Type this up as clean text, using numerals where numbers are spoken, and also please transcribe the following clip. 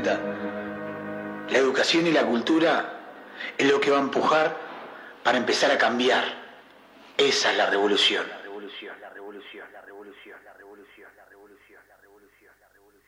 vuelta. La educación y la cultura es lo que va a empujar para empezar a cambiar. Esa es la revolución. La revolución, la revolución, la revolución, la revolución, la revolución, la revolución, la revolución.